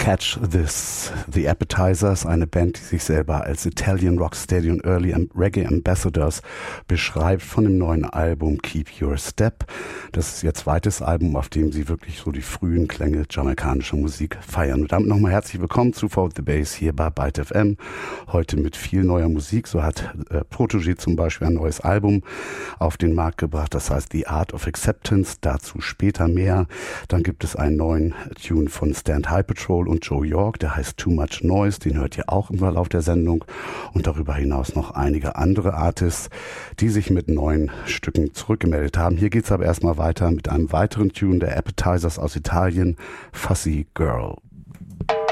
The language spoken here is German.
Catch This. The Appetizers, eine Band, die sich selber als Italian Rocksteady und Early Reggae Ambassadors beschreibt, von dem neuen Album Keep Your Step. Das ist ihr zweites Album, auf dem sie wirklich so die frühen Klänge jamaikanischer Musik feiern. Und damit nochmal herzlich willkommen zu For the Bass hier bei Byte FM. Heute mit viel neuer Musik. So hat Protégé zum Beispiel ein neues Album auf den Markt gebracht. Das heißt The Art of Acceptance. Dazu später mehr. Dann gibt es einen neuen Tune von Stand High Patrol und Joe York, der heißt Too Much Noise, den hört ihr auch im Verlauf der Sendung, und darüber hinaus noch einige andere Artists, die sich mit neuen Stücken zurückgemeldet haben. Hier geht's aber erstmal weiter mit einem weiteren Tune der Appetizers aus Italien, Fussy Girl.